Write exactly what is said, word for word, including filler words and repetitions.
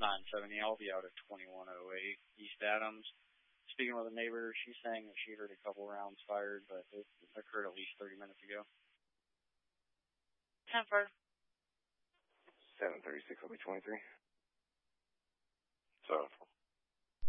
nine seventy. I'll be out at twenty-one oh eight East Adams. Speaking with a neighbor, she's saying that she heard a couple rounds fired, but it occurred at least thirty minutes ago. ten four. seven thirty-six will be twenty-three. So